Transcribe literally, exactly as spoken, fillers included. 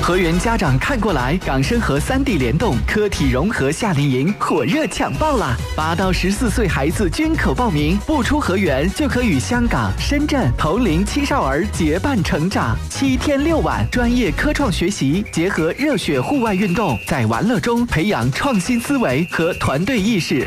河源家长看过来，港生和三 D 联动科体融合夏令营火热抢报啦！八到十四岁孩子均可报名，不出河源就可与香港、深圳同龄青少儿结伴成长。七天六晚，专业科创学习，结合热血户外运动，在玩乐中培养创新思维和团队意识。